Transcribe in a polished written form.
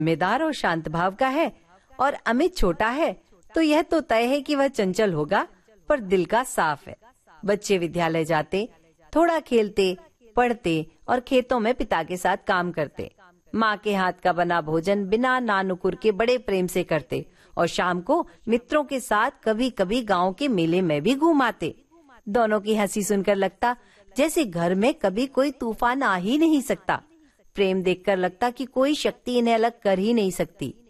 जिम्मेदार और शांत भाव का है और अमित छोटा है तो यह तो तय है कि वह चंचल होगा, पर दिल का साफ है। बच्चे विद्यालय जाते, थोड़ा खेलते, पढ़ते और खेतों में पिता के साथ काम करते। माँ के हाथ का बना भोजन बिना नानुकुर के बड़े प्रेम से करते और शाम को मित्रों के साथ कभी कभी गांव के मेले में भी घूम आते। दोनों की हंसी सुनकर लगता जैसे घर में कभी कोई तूफान आ ही नहीं सकता। प्रेम देखकर लगता कि कोई शक्ति इन्हें अलग कर ही नहीं सकती।